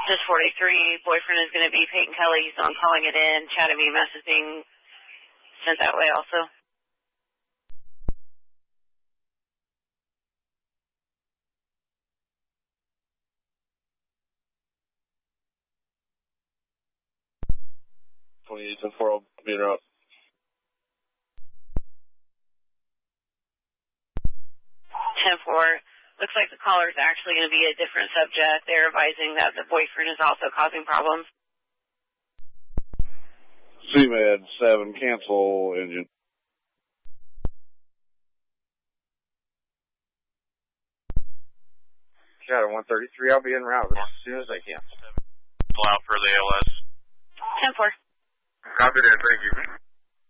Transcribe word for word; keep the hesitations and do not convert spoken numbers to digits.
Just forty-three, boyfriend is going to be Peyton Kelly, so I'm calling it in. Chat M E M S is being sent that way also. twenty-eight ten four, I'll meter up. ten four, looks like the caller is actually going to be a different subject. They're advising that the boyfriend is also causing problems. C M E D seven, cancel engine. Shadow one thirty-three, I'll be en route as soon as I can. Allow for the A L S. ten four. Copy that, thank you.